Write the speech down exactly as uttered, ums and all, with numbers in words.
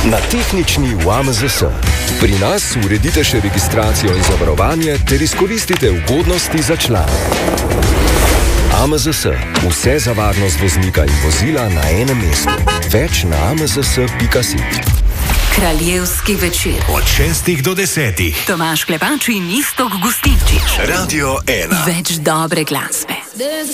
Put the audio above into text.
Na tehnični v A M Z S. Pri nas uredite še registracijo in zavarovanje ter izkoristite ugodnosti za člane. A M Z S. Vse za varnost voznika in vozila na enem mestu. Več na a m z s pika si. Kraljevski večer. Od šestih do desetih. Tomaž Klepač in Iztok Gustinčič. Radio ena. Več dobre glasbe.